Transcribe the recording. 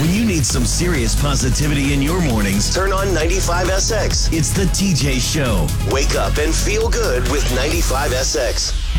When you need some serious positivity in your mornings, turn on 95SX. It's the TJ Show. Wake up and feel good with 95SX.